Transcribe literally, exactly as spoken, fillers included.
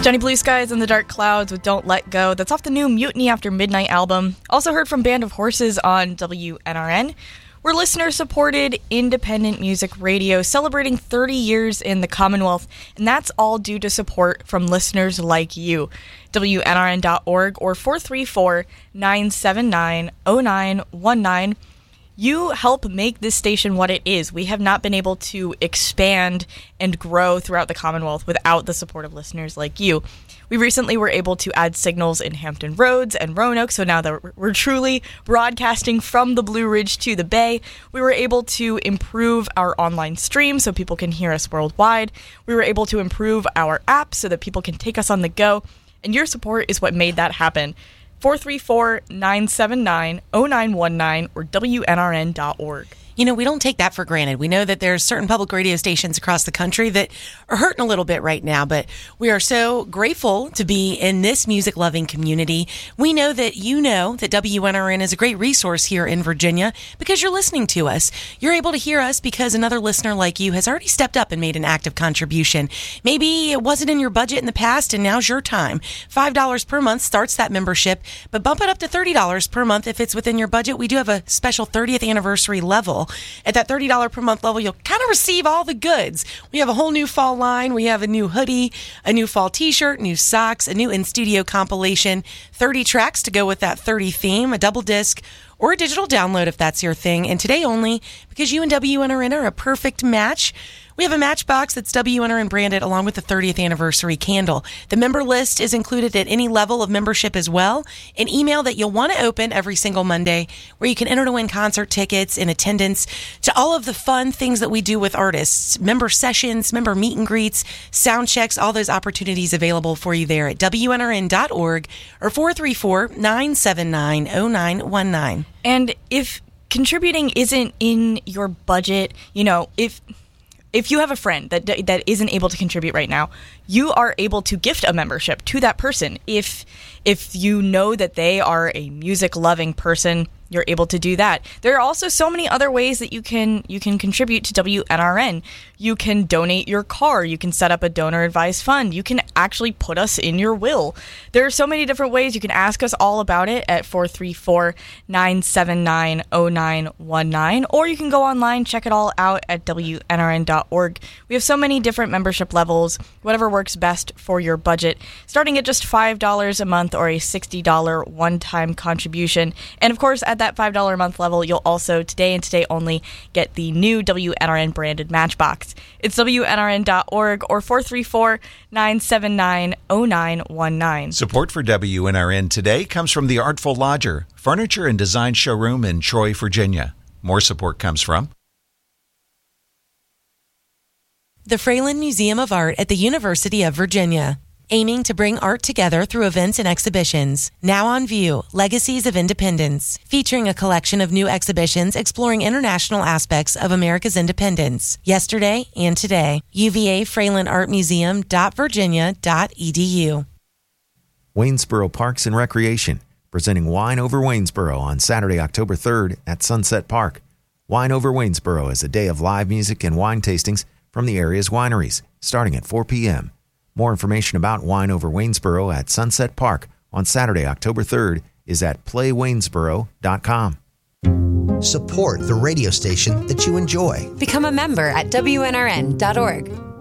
Johnny Blue Skies and the Dark Clouds with Don't Let Go. That's off the new Mutiny After Midnight album. Also heard from Band of Horses on W N R N. We're listener-supported independent music radio celebrating thirty years in the Commonwealth, and that's all due to support from listeners like you. W N R N dot org or four three four, nine seven nine, zero nine one nine. You help make this station what it is. We have not been able to expand and grow throughout the Commonwealth without the support of listeners like you. We recently were able to add signals in Hampton Roads and Roanoke, so now that we're truly broadcasting from the Blue Ridge to the Bay, we were able to improve our online stream so people can hear us worldwide. We were able to improve our app so that people can take us on the go, and your support is what made that happen. four three four, nine seven nine, zero nine one nine or W N R N dot org. You know, we don't take that for granted. We know that there's certain public radio stations across the country that are hurting a little bit right now, but we are so grateful to be in this music-loving community. We know that you know that W N R N is a great resource here in Virginia because you're listening to us. You're able to hear us because another listener like you has already stepped up and made an active contribution. Maybe it wasn't in your budget in the past, and now's your time. five dollars per month starts that membership, but bump it up to thirty dollars per month if it's within your budget. We do have a special thirtieth anniversary level. At that thirty dollars per month level, you'll kind of receive all the goods. We have a whole new fall line. We have a new hoodie, a new fall t-shirt, new socks, a new in-studio compilation, thirty tracks to go with that thirty theme, a double disc, or a digital download if that's your thing. And today only, because you and W N R N are a perfect match, we have a matchbox that's W N R N branded along with the thirtieth anniversary candle. The member list is included at any level of membership as well. An email that you'll want to open every single Monday where you can enter to win concert tickets and attendance to all of the fun things that we do with artists. Member sessions, member meet and greets, sound checks, all those opportunities available for you there at W N R N dot org or four three four, nine seven nine, zero nine one nine. And if contributing isn't in your budget, you know, if... If you have a friend that that isn't able to contribute right now, you are able to gift a membership to that person. If if you know that they are a music-loving person, you're able to do that. There are also so many other ways that you can you can contribute to W N R N. You can donate your car. You can set up a donor-advised fund. You can actually put us in your will. There are so many different ways. You can ask us all about it at four three four, nine seven nine, zero nine one nine, or you can go online, check it all out at W N R N dot org. We have so many different membership levels, whatever works best for your budget, starting at just five dollars a month or a sixty dollars one-time contribution. And of course, at that five dollars a month level, you'll also, today and today only, get the new W N R N branded Matchbox. It's W N R N dot org or four three four, nine seven nine, zero nine one nine. Support for W N R N today comes from the Artful Lodger, furniture and design showroom in Troy, Virginia. More support comes from the Fralin Museum of Art at the University of Virginia, aiming to bring art together through events and exhibitions. Now on view, Legacies of Independence, featuring a collection of new exhibitions exploring international aspects of America's independence, yesterday and today. U V A Fralin Art Museum dot virginia dot e d u. Waynesboro Parks and Recreation, presenting Wine Over Waynesboro on Saturday, October third at Sunset Park. Wine Over Waynesboro is a day of live music and wine tastings from the area's wineries, starting at four p.m. More information about Wine Over Waynesboro at Sunset Park on Saturday, October third is at play waynesboro dot com. Support the radio station that you enjoy. Become a member at W N R N dot org.